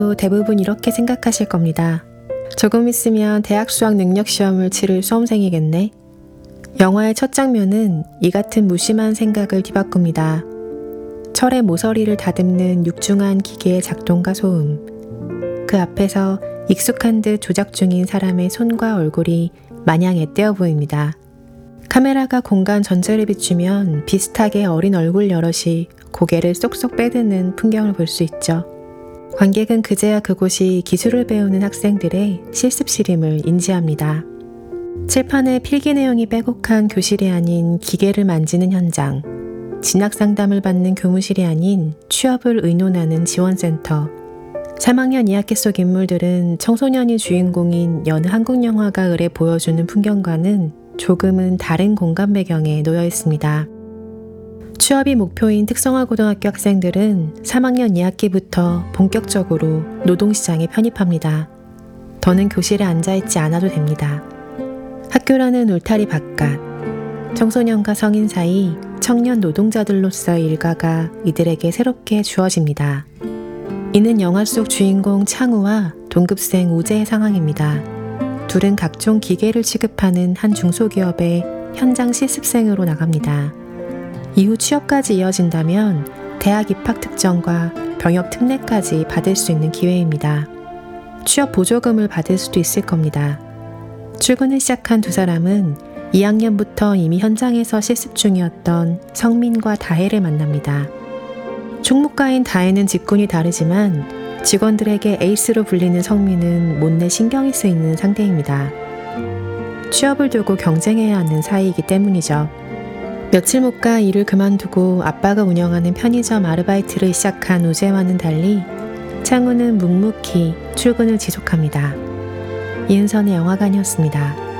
대부분 이렇게 생각하실 겁니다. 조금 있으면 대학 수학 능력 시험을 치를 수험생이겠네. 영화의 첫 장면은 이 같은 무심한 생각을 뒤바꿉니다. 철의 모서리를 다듬는 육중한 기계의 작동과 소음. 그 앞에서 익숙한 듯 조작 중인 사람의 손과 얼굴이 마냥 앳되어 보입니다. 카메라가 공간 전체를 비추면 비슷하게 어린 얼굴 여럿이 고개를 쏙쏙 빼드는 풍경을 볼 수 있죠. 관객은 그제야 그곳이 기술을 배우는 학생들의 실습실임을 인지합니다. 칠판에 필기 내용이 빼곡한 교실이 아닌 기계를 만지는 현장, 진학 상담을 받는 교무실이 아닌 취업을 의논하는 지원센터, 3학년 2학기 속 인물들은 청소년이 주인공인 여느 한국 영화가 의뢰 보여주는 풍경과는 조금은 다른 공간 배경에 놓여 있습니다. 취업이 목표인 특성화 고등학교 학생들은 3학년 2학기부터 본격적으로 노동시장에 편입합니다. 더는 교실에 앉아있지 않아도 됩니다. 학교라는 울타리 바깥, 청소년과 성인 사이 청년 노동자들로서의 일가가 이들에게 새롭게 주어집니다. 이는 영화 속 주인공 창우와 동급생 우재의 상황입니다. 둘은 각종 기계를 취급하는 한 중소기업의 현장 실습생으로 나갑니다. 이후 취업까지 이어진다면 대학 입학 특정과 병역 특례까지 받을 수 있는 기회입니다. 취업 보조금을 받을 수도 있을 겁니다. 출근을 시작한 두 사람은 2학년부터 이미 현장에서 실습 중이었던 성민과 다혜를 만납니다. 총무과인 다혜는 직군이 다르지만 직원들에게 에이스로 불리는 성민은 못내 신경이 쓰이는 상대입니다. 취업을 두고 경쟁해야 하는 사이이기 때문이죠. 며칠 못 가 일을 그만두고 아빠가 운영하는 편의점 아르바이트를 시작한 우재와는 달리 창우는 묵묵히 출근을 지속합니다. 이은선의 영화관이었습니다.